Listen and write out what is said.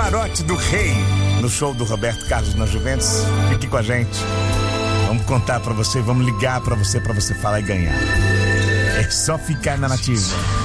camarote do Rei, no show do Roberto Carlos na Juventus. Fique com a gente. Vamos contar pra você, vamos ligar pra você falar e ganhar. É só ficar na Nativa.